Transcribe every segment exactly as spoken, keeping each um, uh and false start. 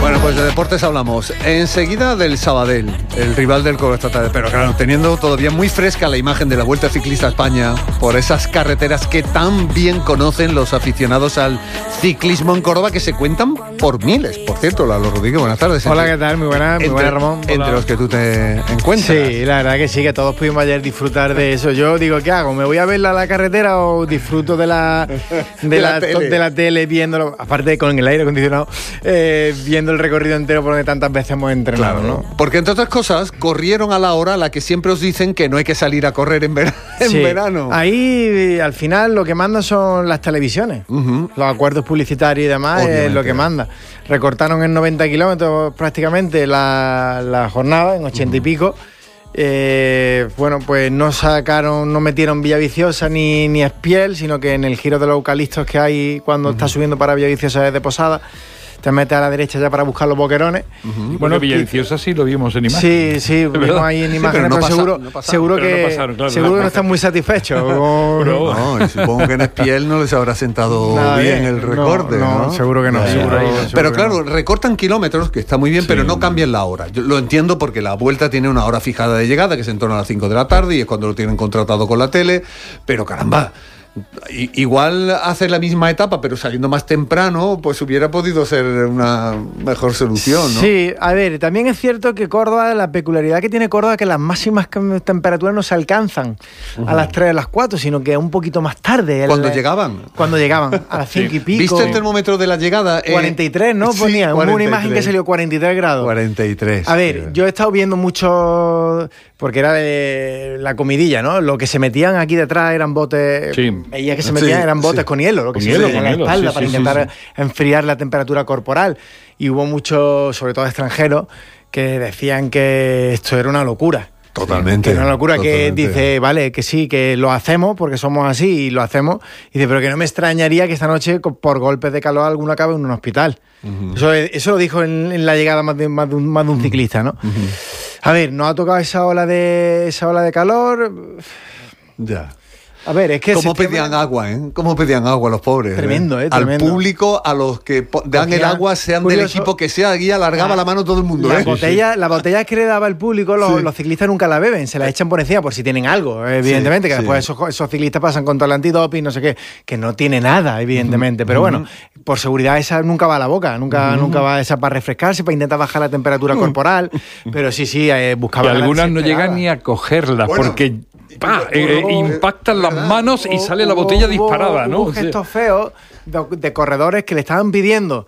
Bueno, pues de deportes hablamos. Enseguida del Sabadell, el rival del Córdoba esta tarde. Pero claro, teniendo todavía muy fresca la imagen de la Vuelta Ciclista a España por esas carreteras que tan bien conocen los aficionados al ciclismo en Córdoba, que se cuentan por miles. Por cierto, Lalo Rodríguez, buenas tardes. Hola, entre, ¿qué tal? Muy buenas, muy buenas, Ramón. Entre Hola. los que tú te encuentras. Sí, la verdad que sí, que todos pudimos ayer disfrutar de eso. Yo digo, ¿qué hago? ¿Me voy a verla a la carretera o disfruto de la de, De la, la tele. de la tele viéndolo? Aparte con el aire acondicionado, eh, viendo el recorrido entero por donde tantas veces hemos entrenado, Claro, ¿no? porque entre otras cosas, corrieron a la hora a la que siempre os dicen que no hay que salir a correr en, ver- en Sí. verano. Ahí, al final, lo que mandan son las televisiones. Ujú. Los acuerdos publicitarios y demás Obviamente. es lo que manda. Recortaron en noventa kilómetros prácticamente la, la jornada, en ochenta y pico. Eh, bueno, pues no sacaron, no metieron Villaviciosa ni, ni Espiel, sino que en el giro de los eucaliptos que hay cuando está subiendo para Villaviciosa desde Posada, te metes a la derecha ya para buscar los boquerones. Uh-huh. Bueno, Villaviciosa sí lo vimos en imagen. Sí, sí, vimos ahí en imágenes, pero no pero, pasa- seguro, no pasaron. seguro Pero que, no pasaron, claro, seguro no. que no están muy satisfechos. con- Pero- No, y supongo que en Espiel no les habrá sentado Nada bien bien. el No, recorte, ¿no? no, seguro que no, Ya, seguro- ya. seguro Pero que claro, recortan kilómetros, que está muy bien, Sí. pero no cambian la hora. Yo lo entiendo porque la Vuelta tiene una hora fijada de llegada, que es en torno a las cinco de la tarde, y es cuando lo tienen contratado con la tele, pero caramba, i- igual hacer la misma etapa, pero saliendo más temprano, pues hubiera podido ser una mejor solución, ¿no? Sí, a ver, también es cierto que Córdoba, la peculiaridad que tiene Córdoba es que las máximas cam- temperaturas no se alcanzan a las tres, a las cuatro, sino que un poquito más tarde. Cuando El- llegaban. Cuando llegaban, a las cinco y pico. ¿Viste el termómetro de la llegada? Eh, cuarenta y tres, ¿no? sí, Ponía Hubo una cuarenta y imagen que tres. salió cuarenta y tres grados. cuarenta y tres. A ver, yo he estado viendo mucho, porque era de la comidilla, ¿no? Lo que se metían aquí detrás eran botes, Sí. veía que se Sí, metían eran botes sí. con hielo, lo que Con se hielo, metía en con la hielo, espalda sí, para sí, intentar sí, enfriar la temperatura corporal. Y hubo muchos, sobre todo extranjeros, que decían que esto era una locura. Totalmente. Que es una locura, que totalmente. dice, vale, que sí, que lo hacemos porque somos así y lo hacemos. Y dice, pero que no me extrañaría que esta noche, co- por golpes de calor, alguno acabe en un hospital. eso, eso lo dijo en, en la llegada más de, más de un, más de un ciclista, ¿no? A ver, nos ha tocado esa ola de esa ola de calor. Ya. A ver, es que ¿Cómo septiembre- pedían agua, eh? ¿Cómo pedían agua los pobres? Tremendo, eh, Al tremendo. público, a los que po- dan el Cogían- agua, sean del curioso, equipo que sea, aquí alargaba la, la- mano todo el mundo, Las ¿eh? botellas, las botellas que le daba el público, los, Sí. los ciclistas nunca la beben, se las echan por encima por si tienen algo, evidentemente, Sí, que sí. después esos, esos ciclistas pasan contra el antidoping, no sé qué, que no tiene nada, evidentemente, pero bueno, por seguridad esa nunca va a la boca, nunca, nunca va esa para refrescarse, para intentar bajar la temperatura corporal, pero sí, sí, eh, Que buscaba... algunas no llegan ni a cogerlas Bueno, porque ¡pa! y- eh, y- impactan las ¿verdad? manos y sale la Hubo- botella hubo- disparada, ¿no? Hubo Sí. gestos feos de, de corredores que le estaban pidiendo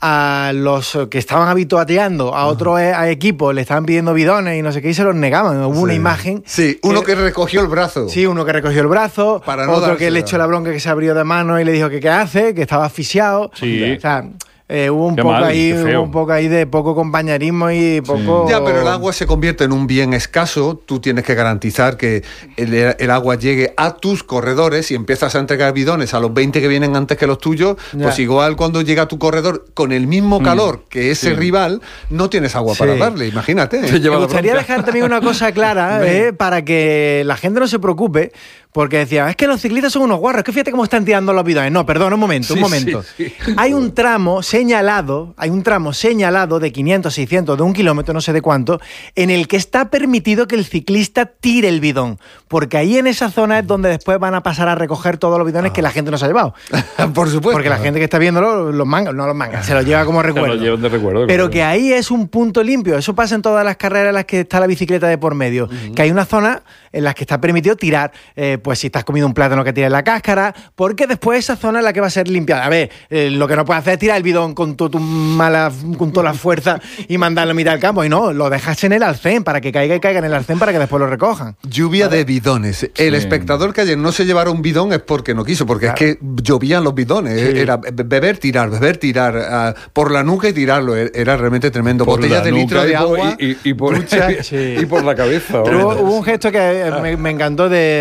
a los que estaban habituateando a otros e- a equipos, le estaban pidiendo bidones y no sé qué, y se los negaban. Hubo una Sí. imagen. Sí, uno que recogió el brazo. Sí, uno que recogió el brazo, Para no otro que dársela. le echó la bronca, que se abrió de mano y le dijo que qué hace, que estaba asfixiado. Sí. O sea, eh, hubo un Qué poco mal, ahí, qué feo. hubo un poco ahí de poco compañerismo y poco. Ya, pero el agua se convierte en un bien escaso. Tú tienes que garantizar que el, el agua llegue a tus corredores y empiezas a entregar bidones a los veinte que vienen antes que los tuyos. Ya. Pues igual cuando llega tu corredor con el mismo calor que ese sí. rival, no tienes agua Sí. para darle, imagínate. Se lleva Me la gustaría bronca. dejar también una cosa clara eh, para que la gente no se preocupe, porque decía, es que los ciclistas son unos guarros, es que fíjate cómo están tirando los bidones. No, perdón, un momento, un Sí, momento. sí, sí. Hay un tramo señalado, hay un tramo señalado de quinientos, seiscientos, de un kilómetro, no sé de cuánto, en el que está permitido que el ciclista tire el bidón, porque ahí en esa zona es donde después van a pasar a recoger todos los bidones que la gente no se ha llevado. Por supuesto. Porque la gente que está viéndolo, los mangas, no los mangas, se los lleva como Se recuerdo. lo llevan de recuerdo. Pero claro. que ahí es un punto limpio. Eso pasa en todas las carreras en las que está la bicicleta de por medio. Que hay una zona en la que está permitido tirar, eh, pues si estás comiendo un plátano, que tires la cáscara, porque después esa zona es la que va a ser limpiada. A ver, eh, lo que no puedes hacer es tirar el bidón con, tu, tu mala, con toda la fuerza y mandarlo a mitad del campo. Y no, lo dejas en el arcén para que caiga y caiga en el arcén para que después lo recojan. Lluvia de bidones. El espectador que ayer no se llevara un bidón es porque no quiso, porque Claro. es que llovían los bidones. Sí. Era be- beber, tirar, beber, tirar, ah, por la nuca y tirarlo. Era realmente tremendo. Por Botellas la de litro nuca de y por- agua. y, y- y por, ducha. Sí. y por la cabeza. Pero vamos. hubo, hubo un gesto que eh, me, me encantó de, de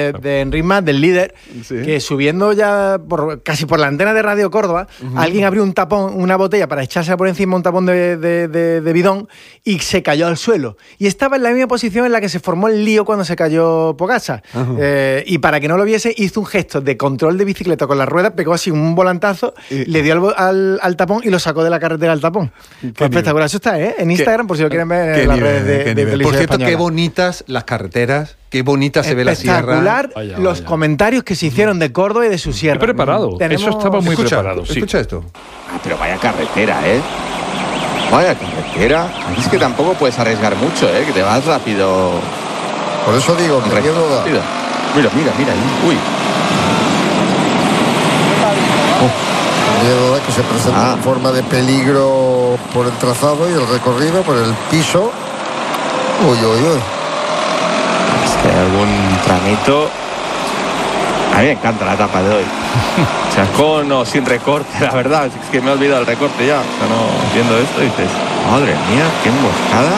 Enric Mas, del líder, sí. que subiendo ya por, casi por la antena de Radio Córdoba, uh-huh. alguien abrió un tapón, una botella para echársela por encima, un tapón de, de, de, de bidón, y se cayó al suelo. Y estaba en la misma posición en la que se formó el lío cuando se cayó Pogačar. Uh-huh. Eh, y para que no lo viese, hizo un gesto de control de bicicleta con la rueda, pegó así un volantazo, y... le dio al, al, al tapón y lo sacó de la carretera al tapón. Fue espectacular. Eso está, ¿eh? En Instagram, por si lo quieren ver en las redes de, de Televisión Por cierto, Española. Qué bonitas las carreteras, qué bonita se ve la sierra. Espectacular los vaya. comentarios que se hicieron de Córdoba y de su sierra. He preparado. Tenemos... Eso estaba muy escucha, preparado. Sí. Escucha esto. Ah, pero vaya carretera, ¿eh? Vaya carretera. Es que tampoco puedes arriesgar mucho, ¿eh? Que te vas rápido. Por eso digo, que miedo da. Mira, mira, mira. Uy. Oh. Miedo da que se presenta ah. en forma de peligro por el trazado y el recorrido, por el piso. Uy, uy, uy. Es que hay algún tramito. A mí me encanta la etapa de hoy. O sea, con o sin recorte, la verdad. Es que me he olvidado el recorte ya. O sea, no, viendo esto dices, madre mía, qué emboscada.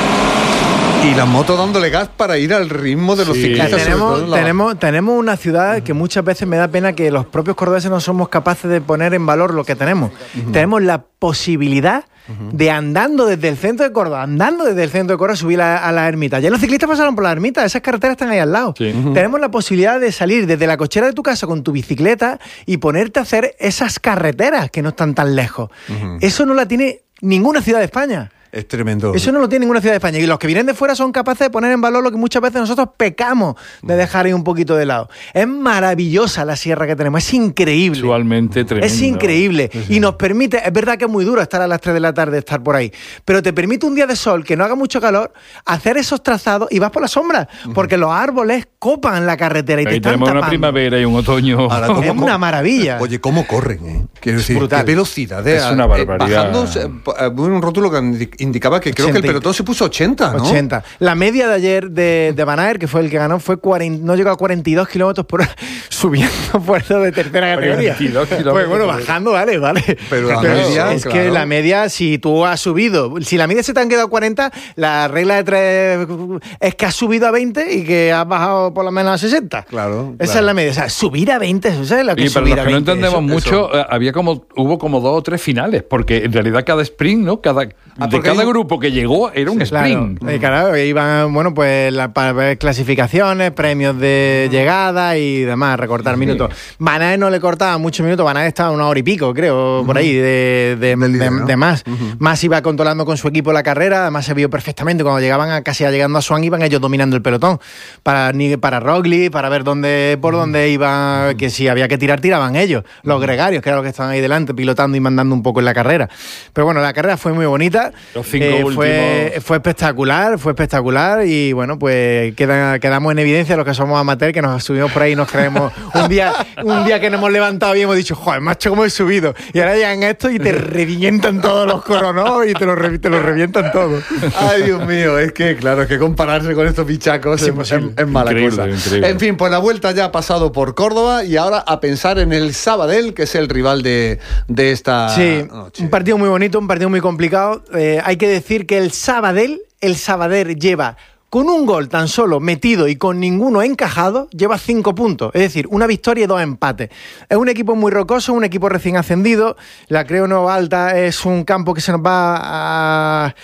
Y la moto dándole gas para ir al ritmo de los sí. ciclistas. Tenemos, la... tenemos, tenemos una ciudad que muchas veces me da pena que los propios cordobeses no somos capaces de poner en valor lo que tenemos. Uh-huh. Tenemos la posibilidad uh-huh. de andando desde el centro de Córdoba, andando desde el centro de Córdoba, subir a, a la ermita. Ya los ciclistas pasaron por la ermita, esas carreteras están ahí al lado. Sí. Uh-huh. Tenemos la posibilidad de salir desde la cochera de tu casa con tu bicicleta y ponerte a hacer esas carreteras que no están tan lejos. Uh-huh. Eso no la tiene ninguna ciudad de España. Es tremendo. Eso no lo tiene ninguna ciudad de España. Y los que vienen de fuera son capaces de poner en valor lo que muchas veces nosotros pecamos de dejar ahí un poquito de lado. Es maravillosa la sierra que tenemos. Es increíble. Visualmente tremendo. Es increíble. Sí. Y nos permite... Es verdad que es muy duro estar a las tres de la tarde, estar por ahí. Pero te permite un día de sol, que no haga mucho calor, hacer esos trazados y vas por la sombra. Porque los árboles copan la carretera y ahí te están tenemos tapando. Una primavera y un otoño. Ahora, ¿cómo, es cómo? Una maravilla. Oye, ¿cómo corren? Eh? Quiero decir, brutal. Qué velocidad. Es una barbaridad. Bajando un rótulo que indicaba que creo que el pelotón se puso ochenta, ¿no? ochenta. La media de ayer de, de Van Aert, que fue el que ganó, fue cuarenta, no llegó a cuarenta y dos kilómetros por hora, subiendo puertos de tercera categoría. Pues bueno, bajando, vale, vale. Pero la Pero media, es claro. que la media, si tú has subido, si la media se te han quedado cuarenta, la regla de tres es que has subido a veinte y que has bajado por lo menos a sesenta. Claro. Esa claro. es la media. O sea, subir a veinte, ¿eso es lo que y es para subir los a que veinte? no entendemos eso, mucho, eso. Eh, había como, hubo como dos o tres finales, porque en realidad cada sprint, ¿no? Cada, ah, de cada hay... grupo que llegó era un sí, sprint. Claro. Y claro, iban, bueno, pues la, para ver clasificaciones, premios de llegada y demás, recortar sí. minutos. Van Aert no le cortaba muchos minutos, Van Aert estaba una hora y pico, creo, uh-huh. por ahí, de, de, de, líder, de, ¿no? de más. Uh-huh. Más iba controlando con su equipo la carrera, además se vio perfectamente, cuando llegaban a, casi a llegando a Swan, iban ellos dominando el pelotón. Para, para Roglic, para ver dónde, por uh-huh. dónde iba, uh-huh. que si había que tirar, tiraban ellos. Los uh-huh. gregarios, que eran los que estaban ahí delante, pilotando y mandando un poco en la carrera. Pero bueno, la carrera fue muy bonita. Los cinco eh, últimos... fue, fue espectacular, fue espectacular y bueno, pues queda, quedamos en evidencia los que somos amateurs, que nos subimos por ahí y nos creemos un día, un día que nos hemos levantado y hemos dicho, joder, macho, cómo he subido. Y ahora llegan esto y te revientan todos los coronos y te los, te los revientan todos. Ay, Dios mío, es que claro, es que compararse con estos bichacos es, es, es mala increíble, cosa. Increíble. En fin, pues la vuelta ya ha pasado por Córdoba y ahora a pensar en el Sabadell, que es el rival de, de esta sí, noche. Un partido muy bonito, un partido muy complicado. Eh, hay que decir que el Sabadell, el Sabadell lleva con un gol tan solo metido y con ninguno encajado, lleva cinco puntos. Es decir, una victoria y dos empates. Es un equipo muy rocoso, un equipo recién ascendido. La Creu Nova Alta es un campo que se nos va a...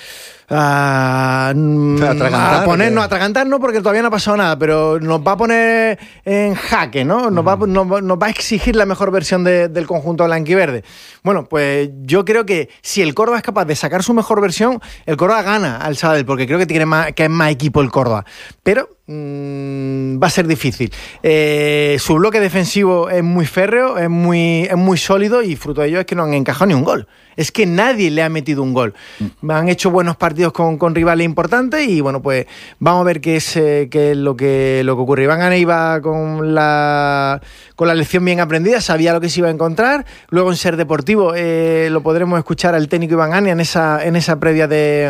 A, a ponernos, a atragantarnos porque todavía no ha pasado nada, pero nos va a poner en jaque, ¿no? Nos, uh-huh. va, nos, nos va a exigir la mejor versión de, del conjunto blanquiverde. Bueno, pues yo creo que si el Córdoba es capaz de sacar su mejor versión, el Córdoba gana al Sabadell, porque creo que tiene más, que es más equipo el Córdoba. Pero mmm, va a ser difícil. Eh, su bloque defensivo es muy férreo, es muy, es muy sólido y fruto de ello es que no han encajado ni un gol. Es que nadie le ha metido un gol. Han hecho buenos partidos con, con rivales importantes y bueno, pues vamos a ver qué es, eh, qué es lo que lo que ocurre. Iván Ane iba con la con la lección bien aprendida, sabía lo que se iba a encontrar. Luego en Ser Deportivo eh, lo podremos escuchar al técnico Iván Ane en esa, en esa previa de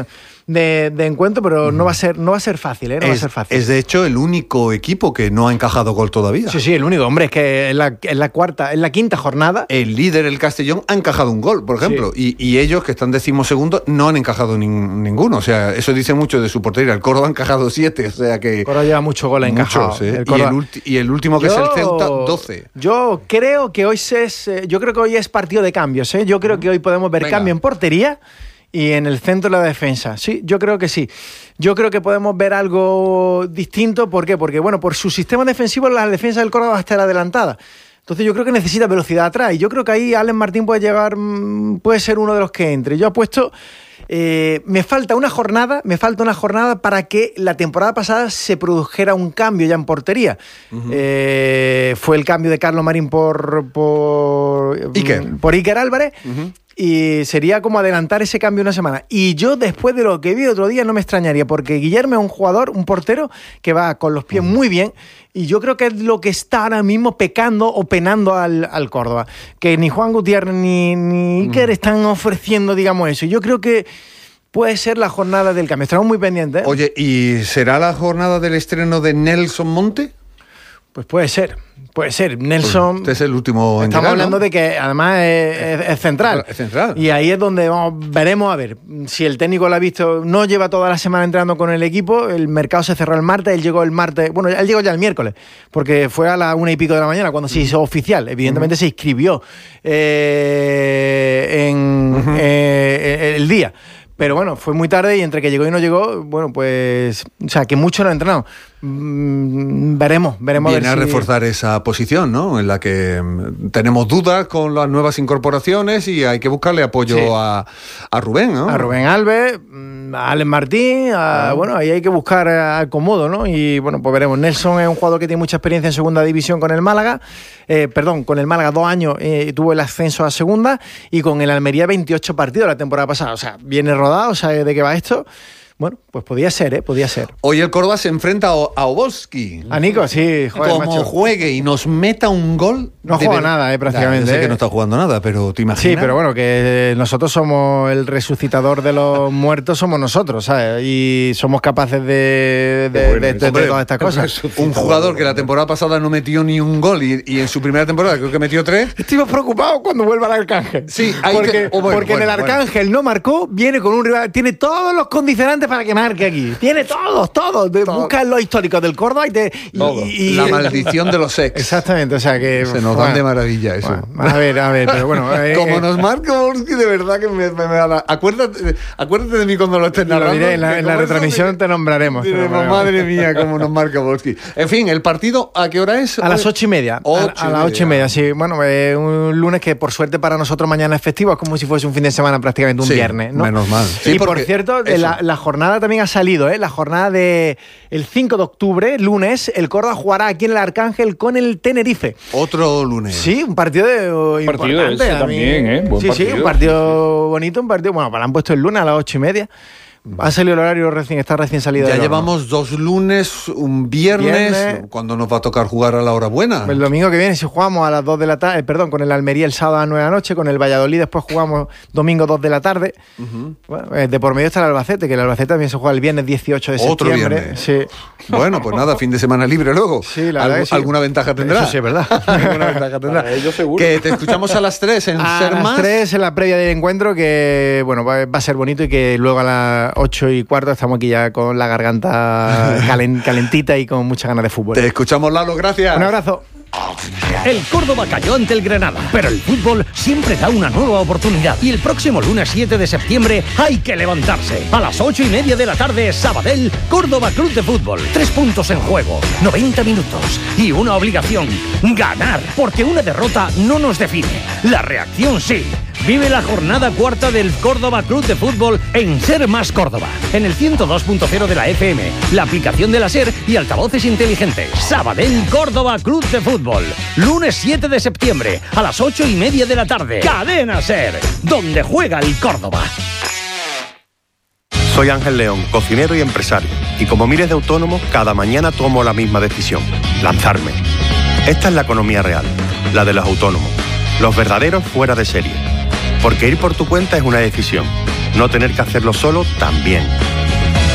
de, de encuentro, pero no va a ser, no va a ser fácil, ¿eh? No es, va a ser fácil. Es de hecho el único equipo que no ha encajado gol todavía. Sí, sí, el único. Hombre, es que en la, en la cuarta, en la quinta jornada. El líder, el Castellón, ha encajado un gol, por ejemplo. Sí. Y, y ellos, que están decimosegundos, no han encajado nin, ninguno. O sea, eso dice mucho de su portería. El Córdoba ha encajado siete. O sea que. El Córdoba lleva mucho gol encajado. Muchos, ¿eh? el y, el ulti, y el último, que yo, es el Ceuta, doce. Yo creo que hoy es, yo creo que hoy es partido de cambios, ¿eh? Yo creo que hoy podemos ver Venga. cambio en portería y en el centro de la defensa. Sí, yo creo que sí. Yo creo que podemos ver algo distinto. ¿Por qué? Porque, bueno, por su sistema defensivo la defensa del Córdoba va a estar adelantada. Entonces yo creo que necesita velocidad atrás. Y yo creo que ahí Alex Martín puede llegar, puede ser uno de los que entre. Yo apuesto... Eh, me falta una jornada, me falta una jornada para que la temporada pasada se produjera un cambio ya en portería. Uh-huh. Eh, fue el cambio de Carlos Marín por por Iker, por Iker Álvarez. Uh-huh. Y sería como adelantar ese cambio una semana. Y yo, después de lo que vi el otro día, no me extrañaría, porque Guillermo es un jugador, un portero, que va con los pies muy bien, y yo creo que es lo que está ahora mismo pecando o penando al, al Córdoba. Que ni Juan Gutiérrez ni, ni Iker están ofreciendo, digamos, eso. Yo creo que puede ser la jornada del cambio. Estamos muy pendientes, ¿eh? Oye, ¿y será la jornada del estreno de Nelson Monte? Pues puede ser. Puede ser, Nelson. Este es el último. Estamos llegar, hablando ¿no? de que además es, es, es central. Es central. Y ahí es donde vamos, veremos a ver si el técnico lo ha visto. No lleva toda la semana entrenando con el equipo. El mercado se cerró el martes. Él llegó el martes. Bueno, él llegó ya el miércoles, porque fue a las una y pico de la mañana cuando se hizo oficial. Evidentemente uh-huh. se inscribió eh, en uh-huh. eh, el día. Pero bueno, fue muy tarde y entre que llegó y no llegó, bueno, pues, o sea, que mucho no ha entrenado. Mm, veremos, veremos. Viene a, ver a si... reforzar esa posición, ¿no? En la que tenemos dudas con las nuevas incorporaciones y hay que buscarle apoyo sí. a, a Rubén, ¿no? A Rubén Alves, a Alex Martín, a, ah. bueno, ahí hay que buscar acomodo, ¿no? Y bueno, pues veremos. Nelson es un jugador que tiene mucha experiencia en segunda división con el Málaga, eh, perdón, con el Málaga dos años eh, tuvo el ascenso a segunda y con el Almería veintiocho partidos la temporada pasada. O sea, viene rodado, ¿sabes de qué va esto? Bueno, pues podía ser, ¿eh? Podía ser. Hoy el Córdoba se enfrenta a Obolski. A Nico, sí. Joder, Como macho. juegue y nos meta un gol... No juega ver... nada, ¿eh? Prácticamente. Ya, yo sé ¿eh? que no está jugando nada, pero ¿te imaginas? Sí, pero bueno, que nosotros somos el resucitador de los muertos, somos nosotros, ¿sabes? Y somos capaces de, de, bueno, de, de, de todas estas cosas. Un jugador que la temporada pasada no metió ni un gol y, y en su primera temporada creo que metió tres. Estoy preocupado cuando vuelva el Arcángel. Sí, hay porque, que... oh, bueno, porque bueno, en el bueno. Arcángel no marcó, viene con un rival, tiene todos los condicionantes para que marque aquí. Tiene todos, todos. Todo. Busca los históricos del Córdoba y te. Y, y, la maldición de los ex. Exactamente, o sea que. Se nos bueno, dan de maravilla eso. Bueno, a ver, a ver, pero bueno. Eh, Como eh, nos marca Obolski, de verdad que me, me, me da la... Acuérdate, acuérdate de mí cuando lo estés narrando. Lo diré, en la, en la retransmisión te nombraremos. Diremos, te nombraremos. Madre mía, cómo nos marca Obolski. En fin, ¿el partido a qué hora es? A las ocho y media. Ocho a, a las ocho y media, sí. Bueno, eh, un lunes que por suerte para nosotros mañana es festivo, es como si fuese un fin de semana prácticamente un sí, viernes, ¿no? Menos mal. Sí, y por cierto, la, la jornada también ha salido, ¿eh? La jornada de el cinco de octubre, lunes, el Córdoba jugará aquí en el Arcángel con el Tenerife. Otro lunes. Sí, un partido de, un importante. Partido ese también, ¿eh? Buen sí, partido. sí, un partido bonito, un partido. Bueno, para han puesto el lunes a las ocho y media. Ha salido el horario recién, está recién salido. Ya del llevamos horno. Dos lunes, un viernes, viernes. ¿Cuándo nos va a tocar jugar a la hora buena? El domingo que viene, si jugamos a las dos de la tarde, eh, perdón, con el Almería el sábado a las nueve de la noche, con el Valladolid después jugamos domingo dos de la tarde. Uh-huh. Bueno, eh, de por medio está el Albacete, que el Albacete también se juega el viernes dieciocho de Otro septiembre. Viernes. Sí. Bueno, pues nada, fin de semana libre luego. Sí, la Algu- verdad que sí. ¿Alguna ventaja tendrá? Eso sí, es verdad. ¿Alguna ventaja tendrá? Para ellos seguro. Que te escuchamos a las tres en a Ser las Más. tres en la previa del encuentro, que bueno, va, va a ser bonito y que luego a las ocho y cuarto estamos aquí ya con la garganta calen, calentita y con muchas ganas de fútbol. Te escuchamos, Lalo, gracias. Un abrazo. El Córdoba cayó ante el Granada, pero el fútbol siempre da una nueva oportunidad. Y el próximo lunes siete de septiembre hay que levantarse. A las ocho y media de la tarde, Sabadell, Córdoba Club de Fútbol. Tres puntos en juego, noventa minutos y una obligación: ganar, porque una derrota no nos define. La reacción sí. Vive la jornada cuarta del Córdoba Club de Fútbol en Ser Más Córdoba, en el ciento dos punto cero de la F M, la aplicación de la Ser y altavoces inteligentes. Sabadell Córdoba Club de Fútbol, lunes siete de septiembre a las ocho y media de la tarde. Cadena Ser, donde juega el Córdoba. Soy Ángel León, cocinero y empresario, y como miles de autónomos, cada mañana tomo la misma decisión: lanzarme. Esta es la economía real, la de los autónomos, los verdaderos fuera de serie. Porque ir por tu cuenta es una decisión, no tener que hacerlo solo también.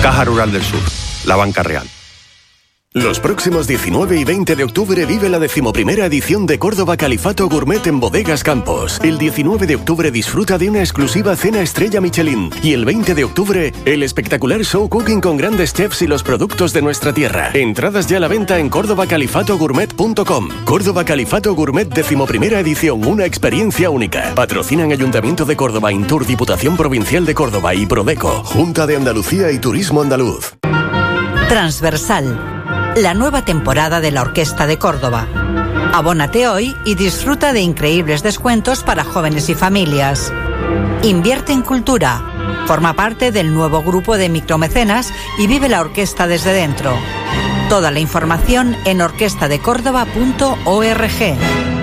Caja Rural del Sur, la banca real. Los próximos diecinueve y veinte de octubre vive la decimoprimera edición de Córdoba Califato Gourmet en Bodegas Campos. El diecinueve de octubre disfruta de una exclusiva cena estrella Michelin. Y el veinte de octubre, el espectacular show cooking con grandes chefs y los productos de nuestra tierra. Entradas ya a la venta en córdoba califato gourmet punto com. Córdoba Califato Gourmet decimoprimera edición, una experiencia única. Patrocinan Ayuntamiento de Córdoba, Intur, Diputación Provincial de Córdoba y Prodeco. Junta de Andalucía y Turismo Andaluz. Transversal. La nueva temporada de la Orquesta de Córdoba. Abónate hoy y disfruta de increíbles descuentos para jóvenes y familias. Invierte en cultura. Forma parte del nuevo grupo de micromecenas y vive la orquesta desde dentro. Toda la información en orquesta de córdoba punto org.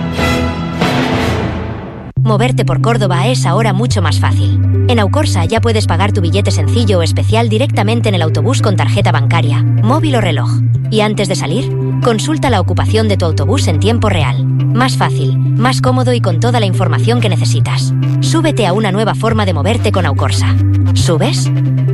Moverte por Córdoba es ahora mucho más fácil. En Aucorsa ya puedes pagar tu billete sencillo o especial directamente en el autobús con tarjeta bancaria, móvil o reloj. Y antes de salir, consulta la ocupación de tu autobús en tiempo real. Más fácil, más cómodo y con toda la información que necesitas. Súbete a una nueva forma de moverte con Aucorsa. ¿Subes?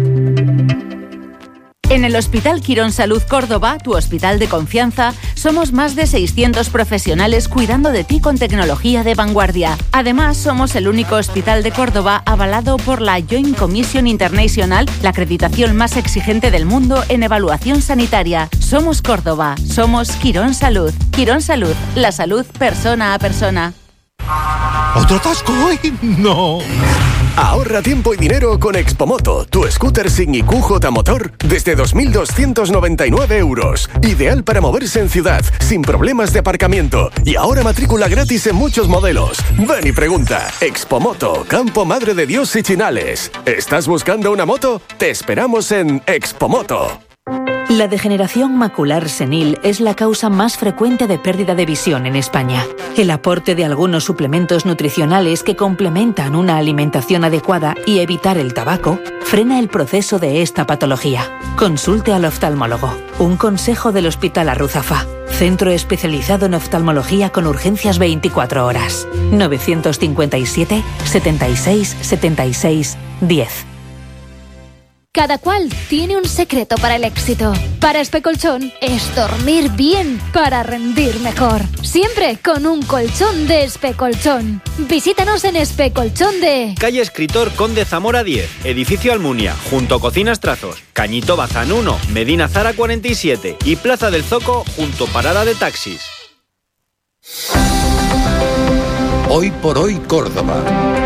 En el Hospital Quirón Salud Córdoba, tu hospital de confianza, somos más de seiscientos profesionales cuidando de ti con tecnología de vanguardia. Además, somos el único hospital de Córdoba avalado por la Joint Commission International, la acreditación más exigente del mundo en evaluación sanitaria. Somos Córdoba, somos Quirón Salud. Quirón Salud, la salud persona a persona. ¿Otro atasco hoy? No. Ahorra tiempo y dinero con Expomoto, tu scooter sin I Q J motor desde dos mil doscientos noventa y nueve euros. Ideal para moverse en ciudad, sin problemas de aparcamiento. Y ahora matrícula gratis en muchos modelos. Ven y pregunta. Expomoto, Campo Madre de Dios y Chinales. ¿Estás buscando una moto? Te esperamos en Expomoto. La degeneración macular senil es la causa más frecuente de pérdida de visión en España. El aporte de algunos suplementos nutricionales que complementan una alimentación adecuada y evitar el tabaco frena el proceso de esta patología. Consulte al oftalmólogo. Un consejo del Hospital Arruzafa. Centro especializado en oftalmología con urgencias veinticuatro horas. novecientos cincuenta y siete, setenta y seis, setenta y seis, diez. Cada cual tiene un secreto para el éxito. Para Especolchón es dormir bien para rendir mejor. Siempre con un colchón de Especolchón. Visítanos en Especolchón de... Calle Escritor Conde Zamora diez, Edificio Almunia, junto a Cocinas Trazos, Cañito Bazán uno, Medina Zara cuarenta y siete y Plaza del Zoco, junto a Parada de Taxis. Hoy por hoy Córdoba.